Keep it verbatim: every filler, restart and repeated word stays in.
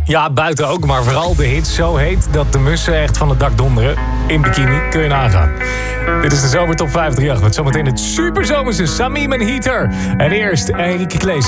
Ja, buiten ook, maar vooral de hit zo heet dat de mussen echt van het dak donderen. In bikini, kun je nagaan. Dit is de Zomertop vijf drie acht met zometeen het superzomerse Samim en Heater. En eerst Enrique Iglesias.